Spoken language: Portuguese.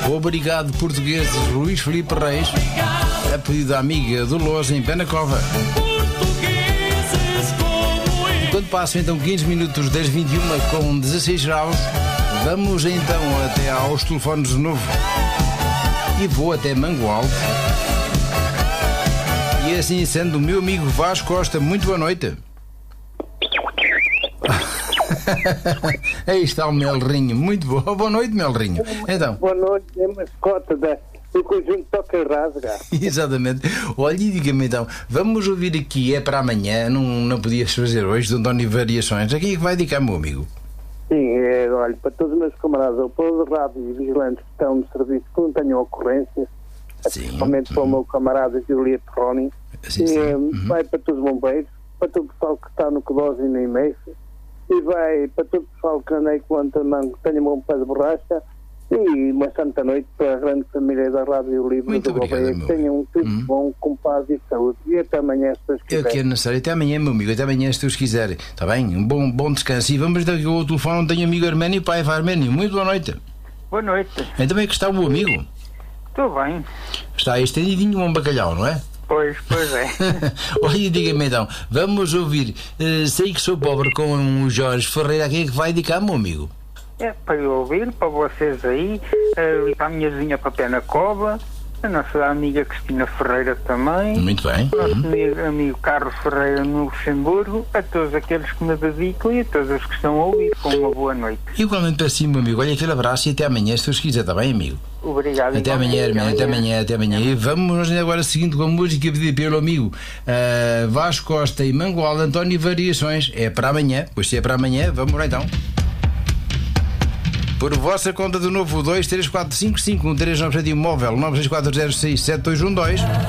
Obrigado, portugueses Luís Filipe Reis, a pedido da amiga Dolores em Penacova. Quando passam então 15 minutos das 21 com 16 graus, vamos então até aos telefones de novo. E vou até Mangualde. E assim sendo, o meu amigo Vasco Costa, muito boa noite. Aí está o Melrinho, muito boa noite, Melrinho. Então. Boa noite, é mascota do conjunto Toca e Rasga. Exatamente. Olha, e diga-me então, vamos ouvir aqui, é para amanhã, não podias fazer hoje, do António Variações. A quem é que vai dedicar, meu amigo? Sim, olha, para todos os meus camaradas, ou para os rádios e vigilantes que estão no serviço que não tenham ocorrências, principalmente para o meu camarada Juliette Roni, vai para todos os bombeiros, para todo o pessoal que está no Codós e no IMEF, e vai para todo o pessoal que anda aí com o Antamango, que tenha um pé de borracha, e uma santa noite para a grande família da Rádio Livre. Muito do obrigado, Gouveia, que tenham um tudo bom, com paz e saúde. E até amanhã, se Deus quiser. Eu quero necessário. Até amanhã, meu amigo. Até amanhã, se Deus quiser. Está bem? Um bom descanso. E vamos daqui ao telefone onde tenho amigo Arménio. Pai, vai Arménio. Muito boa noite. Boa noite. Então é que está o meu amigo? Estou bem. Está estendidinho um bacalhau, não é? Pois é. Olha, diga-me então. Vamos ouvir Sei que Sou Pobre com o Jorge Ferreira. A quem é que vai dedicar, meu amigo? É para eu ouvir, para vocês aí, e para a minha vizinha para Penacova, a nossa amiga Cristina Ferreira também. Muito bem. O nosso amigo Carlos Ferreira no Luxemburgo, a todos aqueles que me dedicam e a todos os que estão a ouvir, com uma boa noite. Igualmente para si, meu amigo. Olha, aquele abraço e até amanhã, se Deus quiser, está bem, amigo? Obrigado. Até amanhã, Arménio. Até amanhã. E vamos agora seguindo com a música pedida pelo amigo Vasco Costa e Mangualde, António Variações. É para amanhã. Pois se é para amanhã, vamos lá então. Por vossa conta do novo 234551397 móvel 964067212.